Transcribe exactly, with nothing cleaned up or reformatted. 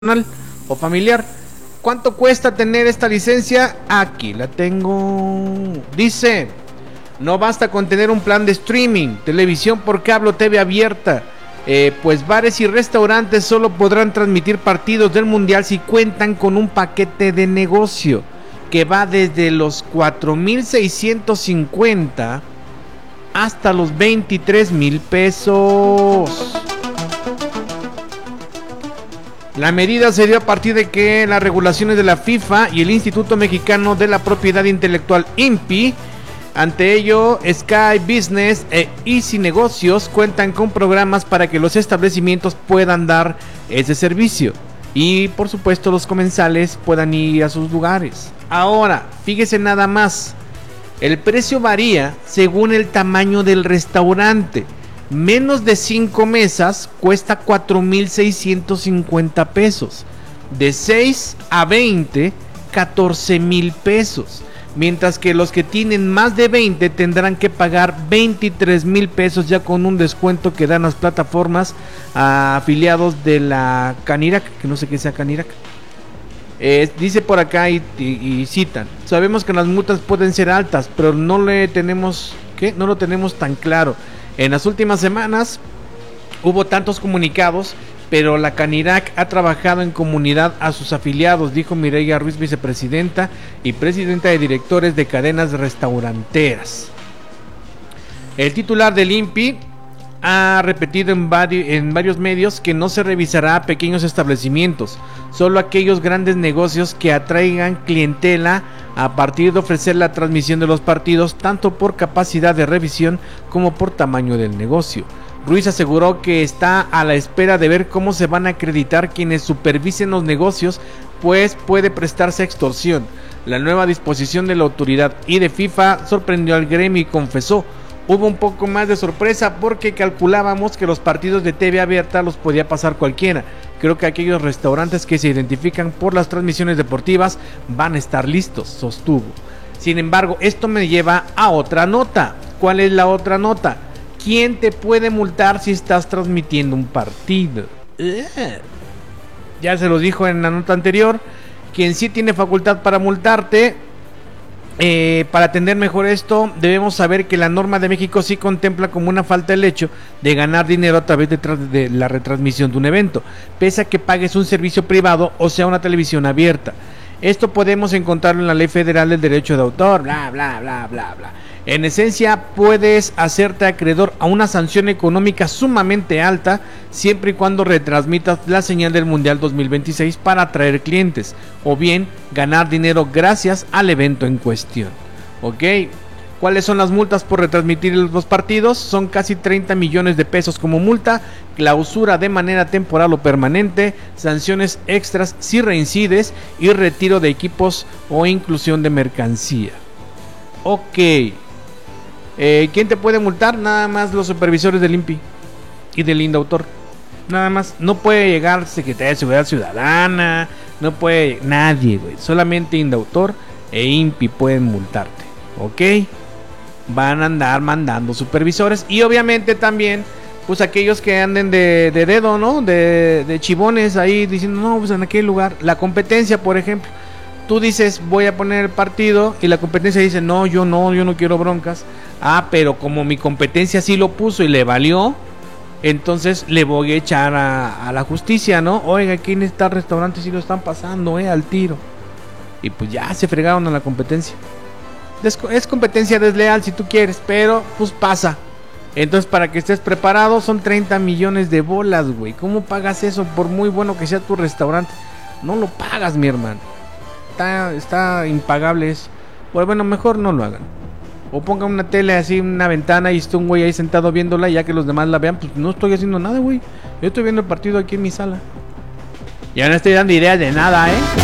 o familiar. ¿Cuánto cuesta tener esta licencia? Aquí la tengo. Dice, no basta con tener un plan de streaming, televisión por cable o T V abierta, eh, pues bares y restaurantes solo podrán transmitir partidos del mundial si cuentan con un paquete de negocio que va desde los cuatro mil seiscientos cincuenta hasta los veintitrés mil pesos. La medida se dio a partir de que las regulaciones de la FIFA y el Instituto Mexicano de la Propiedad Intelectual I N P I, ante ello Sky Business e Easy Negocios cuentan con programas para que los establecimientos puedan dar ese servicio y por supuesto los comensales puedan ir a sus lugares. Ahora, fíjese nada más, el precio varía según el tamaño del restaurante. Menos de cinco mesas cuesta cuatro mil seiscientos cincuenta pesos. De seis a veinte, catorce mil pesos. Mientras que los que tienen más de veinte tendrán que pagar veintitrés mil pesos, ya con un descuento que dan las plataformas a afiliados de la Canirac, que no sé qué sea Canirac. Eh, dice por acá y, y, y citan: sabemos que las multas pueden ser altas, pero no le tenemos, ¿qué? No lo tenemos tan claro. En las últimas semanas hubo tantos comunicados, pero la Canirac ha trabajado en comunidad a sus afiliados, dijo Mireya Ruiz, vicepresidenta y presidenta de directores de cadenas restauranteras. El titular del I N P I ha repetido en, vari- en varios medios que no se revisará a pequeños establecimientos, solo aquellos grandes negocios que atraigan clientela a partir de ofrecer la transmisión de los partidos, tanto por capacidad de revisión como por tamaño del negocio. Ruiz aseguró que está a la espera de ver cómo se van a acreditar quienes supervisen los negocios, pues puede prestarse a extorsión. La nueva disposición de la autoridad y de FIFA sorprendió al gremio y confesó: hubo un poco más de sorpresa porque calculábamos que los partidos de T V abierta los podía pasar cualquiera. Creo que aquellos restaurantes que se identifican por las transmisiones deportivas van a estar listos, sostuvo. Sin embargo, esto me lleva a otra nota. ¿Cuál es la otra nota? ¿Quién te puede multar si estás transmitiendo un partido? Ya se lo dijo en la nota anterior. Quien sí tiene facultad para multarte, Eh, para atender mejor esto, debemos saber que la norma de México sí contempla como una falta el hecho de ganar dinero a través de, tra- de la retransmisión de un evento, pese a que pagues un servicio privado o sea una televisión abierta. Esto podemos encontrarlo en la Ley Federal del Derecho de Autor, bla, bla, bla, bla, bla. En esencia, puedes hacerte acreedor a una sanción económica sumamente alta siempre y cuando retransmitas la señal del Mundial dos mil veintiséis para atraer clientes, o bien ganar dinero gracias al evento en cuestión. ¿Ok? ¿Cuáles son las multas por retransmitir los partidos? Son casi treinta millones de pesos como multa, clausura de manera temporal o permanente, sanciones extras si reincides y retiro de equipos o inclusión de mercancía. Ok. Eh, ¿Quién te puede multar? Nada más los supervisores del I N P I y del INDAUTOR. Nada más. No puede llegar Secretaría de Seguridad Ciudadana, no puede nadie, güey. Solamente INDAUTOR e I N P I pueden multarte. ¿Ok? Van a andar mandando supervisores y obviamente también pues aquellos que anden de, de dedo, ¿no? De, de chivones ahí diciendo, no, pues en aquel lugar. La competencia, por ejemplo. Tú dices, voy a poner el partido y la competencia dice, no, yo no, yo no quiero broncas. Ah, pero como mi competencia sí lo puso y le valió, entonces le voy a echar a, a la justicia, ¿no? Oiga, aquí en este restaurante sí lo están pasando, eh, al tiro. Y pues ya se fregaron a la competencia. Es, es competencia desleal si tú quieres, pero pues pasa. Entonces, para que estés preparado, son treinta millones de bolas, güey. ¿Cómo pagas eso por muy bueno que sea tu restaurante? No lo pagas, mi hermano. Está, está impagable eso. Pues bueno, mejor no lo hagan. O pongan una tele así, una ventana y está un güey ahí sentado viéndola, y ya que los demás la vean, pues no estoy haciendo nada, güey. Yo estoy viendo el partido aquí en mi sala. Ya no estoy dando ideas de nada, ¿eh?